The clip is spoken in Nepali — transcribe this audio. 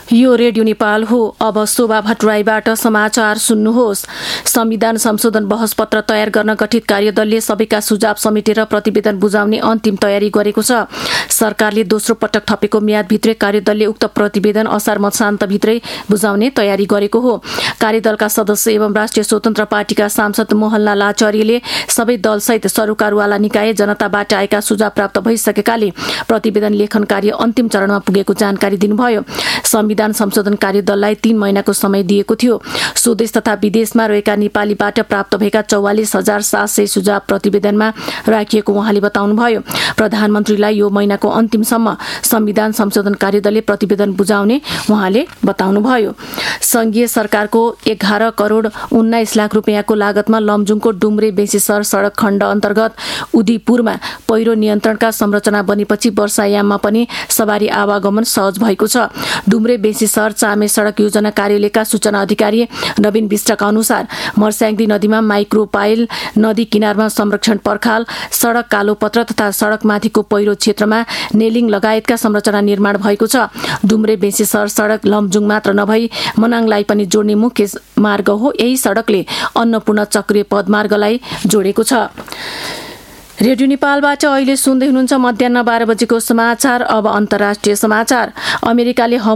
यो रेडियो नेपाल हो। अब शोभा भट्टराईबाट समाचार सुन्नुहोस्। संविधान संशोधन बहस पत्र तयार गर्न गठित कार्यदलले सबैका सुझाव समेटेर प्रतिवेदन बुझाउने अन्तिम तयारी गरेको छ। सरकारले दोस्रो पटक थपेको म्यादभित्रै कार्यदलले उक्त प्रतिवेदन असार मसान्तभित्रै बुझाउने तयारी गरेको हो। कार्यदलका सदस्य एवं राष्ट्रिय स्वतन्त्र पार्टीका सांसद मोहनलाल आचार्यले सबै दलसहित सरोकारवाला निकाय जनताबाट आएका सुझाव प्राप्त भइसकेकाले प्रतिवेदन लेखन कार्य अन्तिम चरणमा पुगेको जानकारी दिनुभयो। संविधान संशोधन कार्यदललाई 3 महिनाको समय दिएको थियो। स्वदेश तथा विदेशमा रहेका नेपालीबाट प्राप्त भएका 44,700 सुझाव प्रतिवेदनमा राखिएको उहाँले बताउनुभयो। प्रधानमन्त्रीलाई यो महिनाको अन्तिमसम्म संविधान संशोधन कार्यदलले प्रतिवेदन बुझाउने उहाँले बताउनुभयो। संघीय सरकारको 11 करोड 19 लाख रुपियाँको लागतमा लमजुङको डुम्रे बेसीसर सडक खण्ड अन्तर्गत उदीपुरमा पहिरो नियन्त्रणका संरचना बनेपछि वर्षायाममा पनि सवारी आवागमन सहज भएको छ। डुम्रे बेसीसर चामे सडक योजना कार्यालयका सूचना अधिकारी नवीन विष्टका अनुसार मर्स्याङ्दी नदीमा माइक्रो पाइल, नदी किनारमा संरक्षण पर्खाल, सडक कालोपत्र तथा सडकमाथिको पहिरो क्षेत्रमा नेलिङ लगायतका संरचना निर्माण भएको छ। डुम्रे बेसीसर सडक लमजुङ मात्र नभई मनाङलाई पनि जोड्ने मुख्य मार्ग हो। यही सडकले अन्नपूर्ण चक्रीय पदमार्गलाई जोडेको छ। रेडियो नेपालबाट अहिले सुन्दै हुनुहुन्छ मध्याह्न 12 बजेको समाचार। अब अन्तर्राष्ट्रिय समाचार। अमेरिकाले